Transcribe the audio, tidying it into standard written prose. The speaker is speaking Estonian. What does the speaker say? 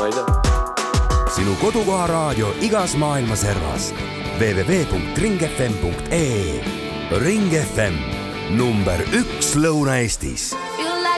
ei tea. Sinu kodukoha raadio igas maailma servas. www.ringfm.ee. Ring FM, number 1 Lõuna-Eestis.